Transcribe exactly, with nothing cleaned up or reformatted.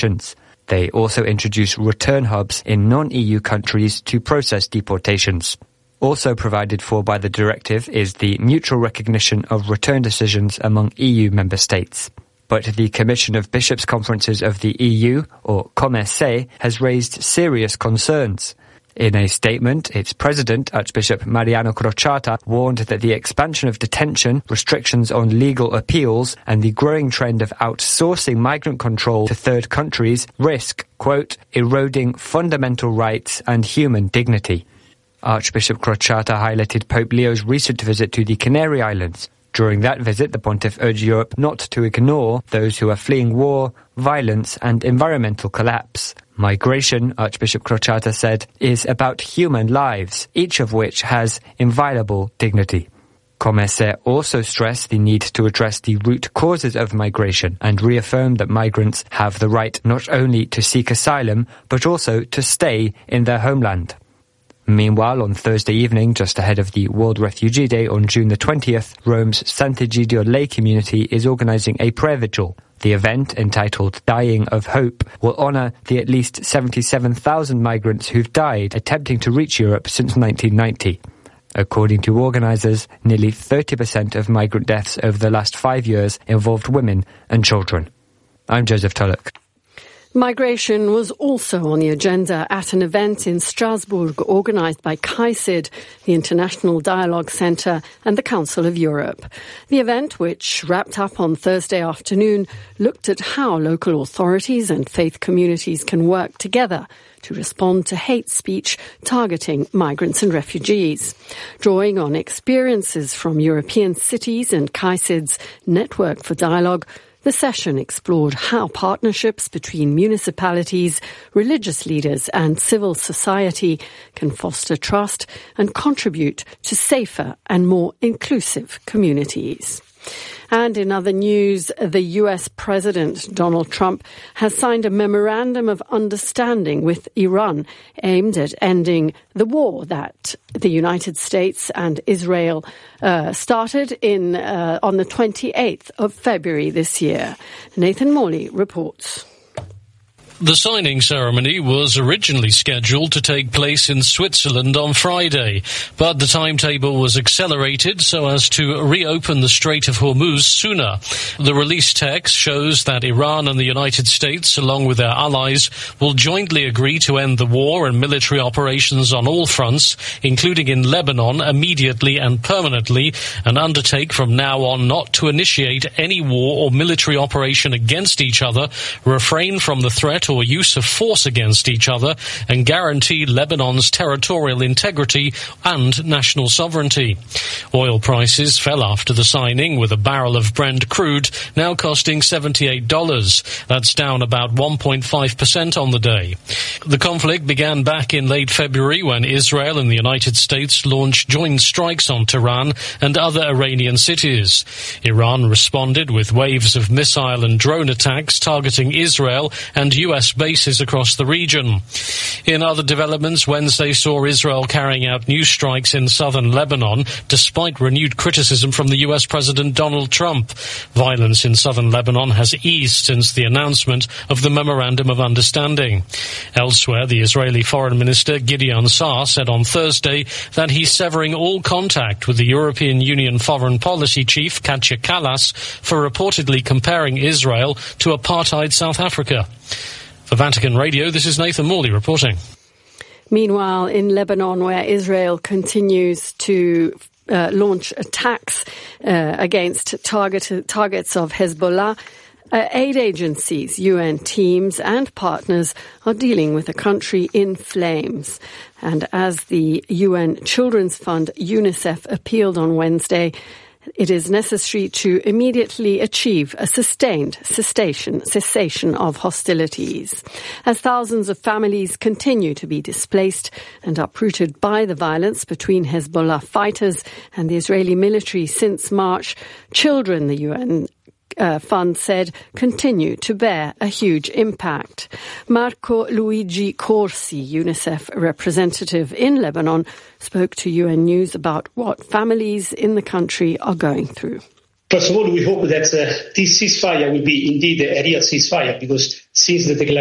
They also introduce return hubs in non-E U countries to process deportations. Also provided for by the directive is the mutual recognition of return decisions among E U member states. But the Commission of Bishops' Conferences of the E U, or COMECE, has raised serious concerns. In a statement, its president, Archbishop Mariano Crociata, warned that the expansion of detention, restrictions on legal appeals, and the growing trend of outsourcing migrant control to third countries risk, quote, eroding fundamental rights and human dignity. Archbishop Crociata highlighted Pope Leo's recent visit to the Canary Islands. During that visit, the pontiff urged Europe not to ignore those who are fleeing war, violence, and environmental collapse. Migration, Archbishop Crociata said, is about human lives, each of which has inviolable dignity. COMECE also stressed the need to address the root causes of migration and reaffirmed that migrants have the right not only to seek asylum, but also to stay in their homeland. Meanwhile, on Thursday evening, just ahead of the World Refugee Day on June the twentieth, Rome's Sant'Egidio lay community is organising a prayer vigil. The event, entitled Dying of Hope, will honour the at least seventy-seven thousand migrants who've died attempting to reach Europe since nineteen ninety. According to organisers, nearly thirty percent of migrant deaths over the last five years involved women and children. I'm Joseph Tulloch. Migration was also on the agenda at an event in Strasbourg organised by CAICID, the International Dialogue Centre, and the Council of Europe. The event, which wrapped up on Thursday afternoon, looked at how local authorities and faith communities can work together to respond to hate speech targeting migrants and refugees. Drawing on experiences from European cities and CAICID's Network for Dialogue, the session explored how partnerships between municipalities, religious leaders and civil society can foster trust and contribute to safer and more inclusive communities. And in other news, the U S President Donald Trump has signed a memorandum of understanding with Iran aimed at ending the war that the United States and Israel uh, started in uh, on the twenty-eighth of February this year. Nathan Morley reports. The signing ceremony was originally scheduled to take place in Switzerland on Friday, but the timetable was accelerated so as to reopen the Strait of Hormuz sooner. The release text shows that Iran and the United States, along with their allies, will jointly agree to end the war and military operations on all fronts, including in Lebanon, immediately and permanently, and undertake from now on not to initiate any war or military operation against each other, refrain from the threat or use of force against each other, and guarantee Lebanon's territorial integrity and national sovereignty. Oil prices fell after the signing, with a barrel of Brent crude now costing seventy-eight dollars. That's down about one point five percent on the day. The conflict began back in late February when Israel and the United States launched joint strikes on Tehran and other Iranian cities. Iran responded with waves of missile and drone attacks targeting Israel and U S bases across the region. In other developments, Wednesday saw Israel carrying out new strikes in southern Lebanon, despite renewed criticism from the U S President Donald Trump. Violence in southern Lebanon has eased since the announcement of the Memorandum of Understanding. Elsewhere, the Israeli Foreign Minister Gideon Saar said on Thursday that he's severing all contact with the European Union Foreign Policy Chief Katja Kallas for reportedly comparing Israel to apartheid South Africa. For Vatican Radio, this is Nathan Morley reporting. Meanwhile, in Lebanon, where Israel continues to uh, launch attacks uh, against target, targets of Hezbollah, uh, aid agencies, U N teams and partners are dealing with a country in flames. And as the U N Children's Fund, UNICEF, appealed on Wednesday, it is necessary to immediately achieve a sustained cessation, cessation of hostilities. As thousands of families continue to be displaced and uprooted by the violence between Hezbollah fighters and the Israeli military since March, children, the U N Uh, fund said, continue to bear a huge impact. Marco Luigi Corsi, UNICEF representative in Lebanon, spoke to U N News about what families in the country are going through. First of all, we hope that uh, this ceasefire will be indeed a real ceasefire, because since the declaration